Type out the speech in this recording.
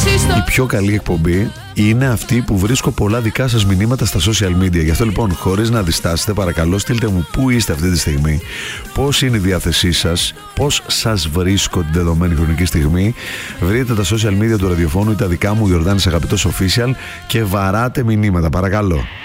Η πιο καλή εκπομπή είναι αυτή που βρίσκω πολλά δικά σας μηνύματα στα social media. Γι' αυτό λοιπόν, χωρίς να διστάσετε, παρακαλώ στείλτε μου πού είστε αυτή τη στιγμή, πώς είναι η διάθεσή σας, πώς σας βρίσκω την δεδομένη χρονική στιγμή. Βρείτε τα social media του ραδιοφώνου ή τα δικά μου, Γιορδάνης Αγαπητός Official, και βαράτε μηνύματα, παρακαλώ.